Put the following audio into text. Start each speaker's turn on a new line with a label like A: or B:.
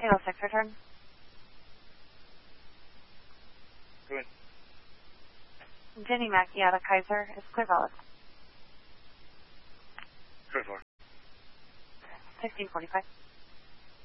A: 1606, return.
B: Good.
A: Jenny Mackey out of Kaiser is clear valid.
B: Good for.
A: 1645.